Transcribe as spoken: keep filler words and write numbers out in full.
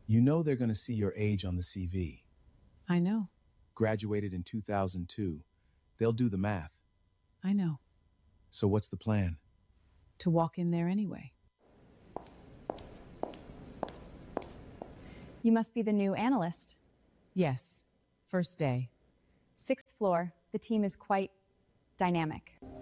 You know they're going to see your age on the C V. I know. Graduated in two thousand two. They'll do the math. I know. So what's the plan? To walk in there anyway. You must be the new analyst. Yes. First day. Sixth floor. The team is quite dynamic.